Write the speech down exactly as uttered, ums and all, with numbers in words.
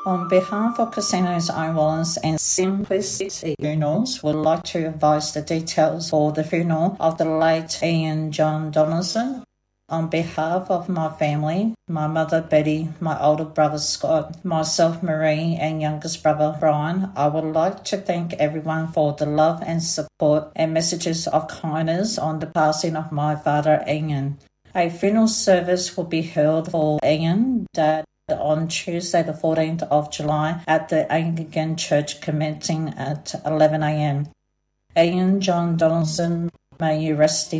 On behalf of Casinos Own Wellness and Simplicity Funerals, would like to advise the details for the funeral of the late Ian John Donaldson. On behalf of my family, my mother Betty, my older brother Scott, myself Marie, and youngest brother Brian, I would like to thank everyone for the love and support and messages of kindness on the passing of my father Ian. A funeral service will be held for Ian, Dad, on Tuesday the fourteenth of July at the Anglican Church commencing at eleven a.m. Ian John Donaldson, may you rest in